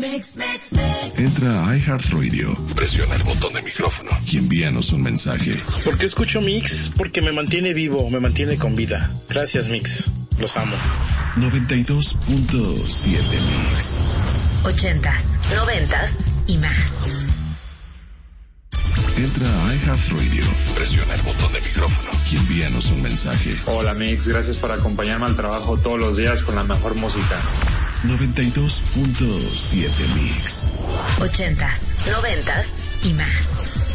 Entra a iHeartRadio, presiona el botón de micrófono y envíanos un mensaje. ¿Por qué escucho Mix? Porque me mantiene vivo, me mantiene con vida. Gracias, Mix. Los amo. 92.7 Mix. 80s, 90s y más. Entra a iHeartRadio, presiona el botón de micrófono y envíanos un mensaje. Hola Mix, gracias por acompañarme al trabajo todos los días con la mejor música. 92.7 Mix. 80s, 90s y más.